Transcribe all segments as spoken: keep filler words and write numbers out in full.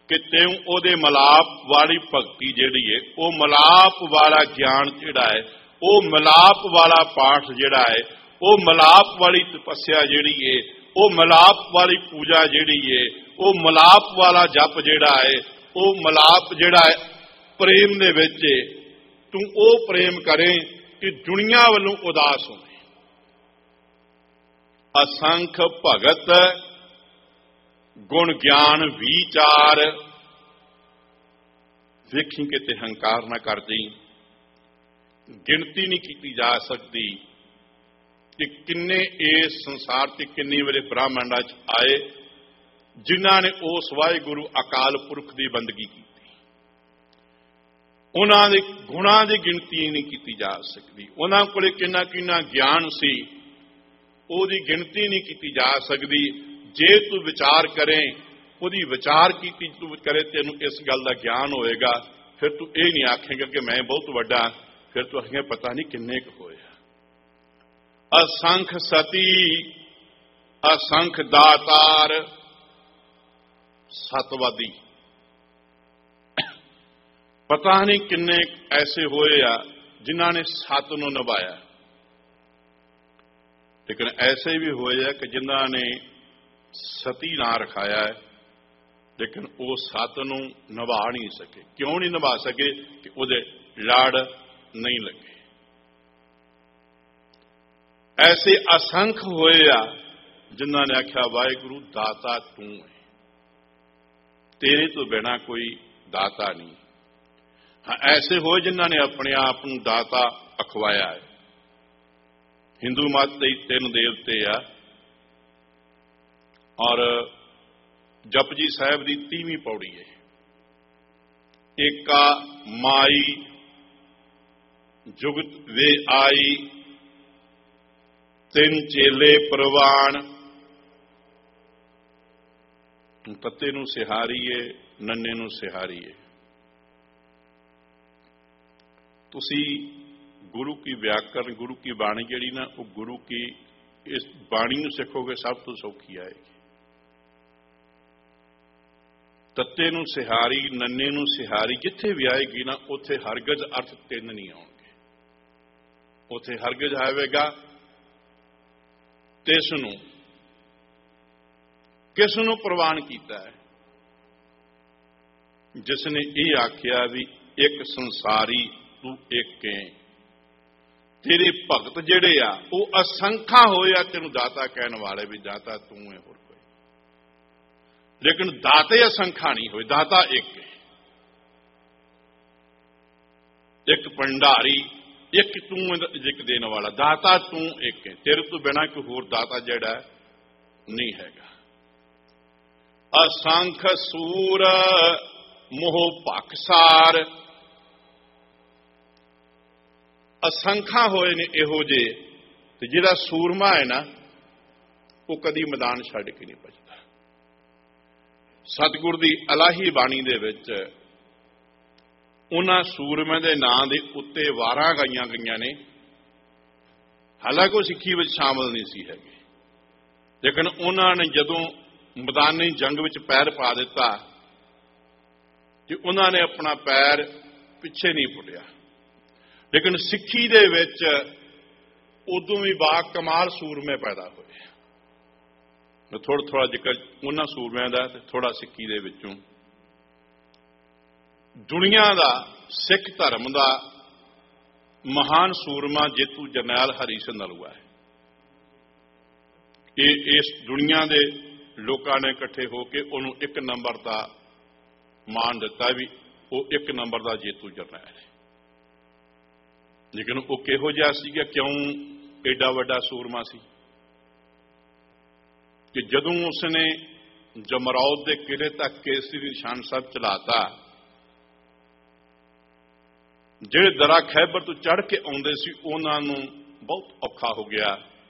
कि त्यों ओदे मलाप वाली भगती जिहड़ी है, वो मलाप वाला ज्ञान जिहड़ा है, वो मलाप वाला पाठ जिहड़ा है, वो मलाप वाली तपस्या जिहड़ी है, वो मलाप वाली पूजा जिहड़ी है, वो मलाप वाला जप जिहड़ा है, वो मलाप जिहड़ा है प्रेम दे विच है। तू वो प्रेम करें कि दुनिया वालों उदास हो। असंख भगत गुण ज्ञान विचार, वेखी किते हंकार ना कर दी। गिनती नहीं की जा सकती कि किन्ने इस संसार से किन्नी वाले ब्रह्मांडा च आए जिन्हां ने उस वाहिगुरु अकाल पुरख की बंदगी की। उन्हां दे गुणां की गिनती नहीं की जा सकती। उन्हां कोले किन्ना किन्ना ज्ञान सी, ओदी गिनती नहीं की जा सकती। जे तू विचार करें, ओदी विचार की तू करे, तेनू इस गल का ज्ञान होएगा। फिर तू ये नहीं आखेगा कि मैं बहुत वड्डा, फिर तू आखेगा पता नहीं किन्ने क होया। असंख सती असंख दातार सतवादी, पता नहीं किन्ने ऐसे होए आ जिन्हां ने सत नूं निभाया, लेकिन ऐसे भी होए आ कि जिन्हां ने सती ना रखाया है, लेकिन वो सत नूं निभा नहीं सके। क्यों नहीं निभा सके? कि उहदे लड़ नहीं लगे। ऐसे असंख होए आ जिन्हां ने आख्या वाहिगुरु दाता तू है, तेरे तो बिना कोई दाता नहीं। हाँ, ऐसे होए जिन्हां ने अपने आप नूं दाता अखवाया है। हिंदू मत दे तीन देवते आ, और जपजी साहब की तीवीं पौड़ी है, एका माई जुगत वे आई, तिन चेले प्रवान। तत्ते नूं सिहारीए, नन्ने नूं सिहारीए। तुसी गुरु की व्याकरण, गुरु की बाणी जिहड़ी ना, वो गुरु की इस बाणी नूं सिखोगे सब तो सौखी आएगी। तत्ते नूं सिहारी, नन्ने नूं सिहारी, जिथे भी आएगी ना उथे हरगज अर्थ तीन नहीं आउणगे। उथे हरगज आवेगा तिस नूं किस नूं प्रवान कीता है, जिसने ये आख्या भी एक संसारी तू एक है। तेरे भगत जिहड़े आ वो असंखा होया तेनू दाता कहने वाले भी दाता तू है, होर कोई। लेकिन दाते असंखा नहीं होए, दाता एक है। एक भंडारी, एक तू जिक देने वाला, दाता तू एक है। तेरे तो बिना कोई होर दाता जिहड़ा नहीं हैगा। असंख सूर मोह पाकसार, असंखा होए ने इहो जे, ते जिहड़ा सूरमा है ना वो कदी मैदान छड्ड के नहीं भजदा। सतगुर दी अलाही बाणी दे विच उन्हां सूरमे दे नां दे उत्ते वारां गाईआं गईआं ने। हालांकि सिੱਖੀ विच शामिल नहीं सी हैगे, लेकिन उन्होंने जदों मैदानी जंग विच पैर पा दिता कि उन्होंने अपना पैर पिछे नहीं पुटिया। लेकिन सिੱਖੀ दे विच उदों भी बा कमाल सूरमे पैदा होए। थोड़ा थोड़ा जिक्र उन्हां सूरमिਆਂ ਦਾ ਤੇ थोड़ा सिੱਖੀ दे विचों। दुनिया का सिख धर्म का महान सूरमा जेतू जरनैल हरी सिंह नलूआ है। ये इस दुनिया के लोगों ने इकट्ठे होकर उन्होंने एक नंबर का मान दिता भी वो एक नंबर का जेतू जरनैल है। लेकिन वो किहो जिहा सीगा, क्यों एडा वड्डा सूरमा सी कि जदों उसने जमरौद के किले तक केसरी निशान साहब चलाता, ਜਿਹੜੇ दरा खैबर तो चढ़ के आउंदे सी उन्हां नूं बहुत औखा हो गया।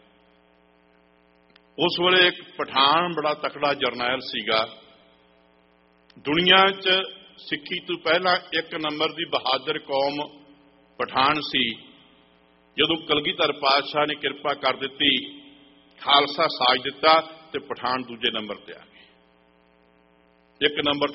उस वेले एक पठान बड़ा तकड़ा जरनैल सीगा। दुनिया च सिੱਖੀ तो पहला एक नंबर की बहादुर कौम पठान सी। जदों कलगीधर पातशाह ने किरपा कर दी, खालसा साज दिता, तो पठान दूजे नंबर पर आ गए। एक नंबर